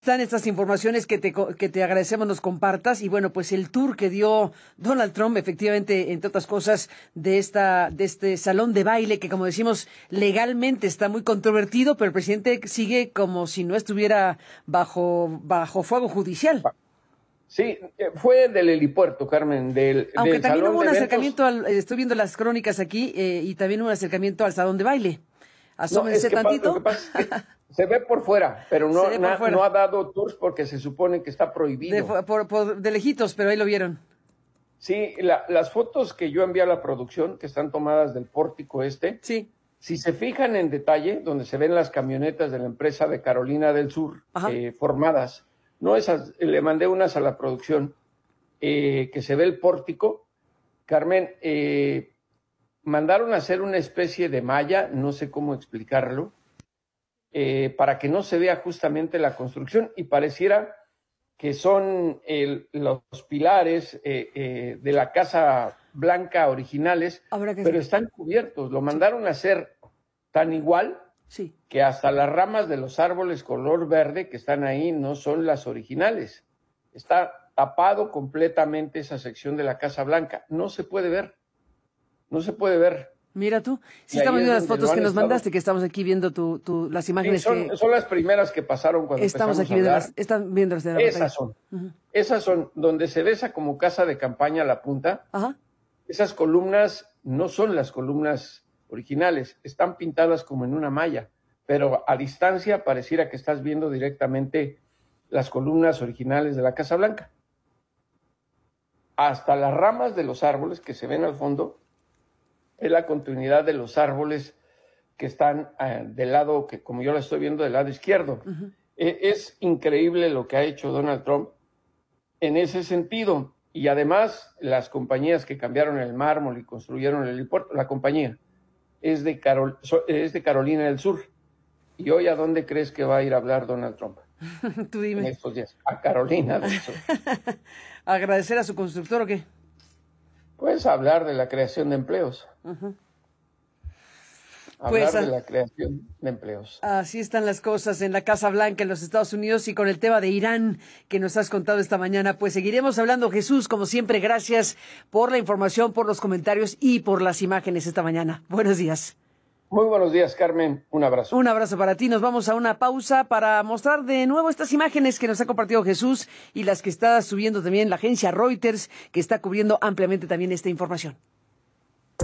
Están estas informaciones que te agradecemos nos compartas. Y bueno, pues el tour que dio Donald Trump, efectivamente, entre otras cosas, de este salón de baile que, como decimos, legalmente está muy controvertido, pero el presidente sigue como si no estuviera bajo fuego judicial. Sí, fue del helipuerto, Carmen, Aunque del también salón hubo un de acercamiento eventos. estoy viendo las crónicas aquí, y también un acercamiento al salón de baile. No, es Asómense que lo que tantito. pasa es que se ve por fuera, pero Se ve por no fuera, ha dado tours porque se supone que está prohibido. de lejitos, pero ahí lo vieron. Sí, las fotos que yo envié a la producción, que están tomadas del pórtico Sí, si se fijan en detalle, donde se ven las camionetas de la empresa de Carolina del Sur ajá. formadas, no esas, le mandé unas a la producción, que se ve el pórtico. Carmen, mandaron a hacer una especie de malla, no sé cómo explicarlo, para que no se vea justamente la construcción y pareciera que son los pilares de la Casa Blanca originales, Habrá que pero ver. están cubiertos. Lo Sí, mandaron a hacer tan igual sí. que hasta las ramas de los árboles color verde que están ahí no son las originales. Está tapado completamente esa sección de la Casa Blanca. No se puede ver, no se puede ver. Mira tú. Sí, Y ahí estamos es viendo las donde lo fotos que han nos estado. mandaste, que estamos aquí viendo las Sí, imágenes que son las primeras que pasaron cuando estamos empezamos aquí a viendo hablar. están viéndolas de la Esas pantalla. son. Ujú. Esas son donde se ve esa como casa de campaña a la punta. Ajá. Esas columnas no son las columnas originales, están pintadas como en una malla, pero a distancia pareciera que estás viendo directamente las columnas originales de la Casa Blanca. Hasta las ramas de los árboles que se ven al fondo es la continuidad de los árboles que están del lado, que como yo la estoy viendo, del lado izquierdo. Ujú. Es increíble lo que ha hecho Donald Trump en ese sentido. Y además, las compañías que cambiaron el mármol y construyeron el helipuerto, la compañía es de Carolina del Sur. ¿Y hoy a dónde crees que va a ir a hablar Donald Trump Tú en dime. estos días? A Carolina del Sur. ¿Agradecer a su constructor o qué? Pues hablar de la creación de empleos. Ujú. Pues Hablar de la creación de empleos. así están las cosas en la Casa Blanca en los Estados Unidos, y con el tema de Irán que nos has contado esta mañana, pues seguiremos hablando. Jesús, como siempre, gracias por la información, por los comentarios y por las imágenes esta mañana. Buenos días. Muy buenos días, Carmen. Un abrazo. Un abrazo para ti. Nos vamos a una pausa para mostrar de nuevo estas imágenes que nos ha compartido Jesús y las que está subiendo también la agencia Reuters, que está cubriendo ampliamente también esta información.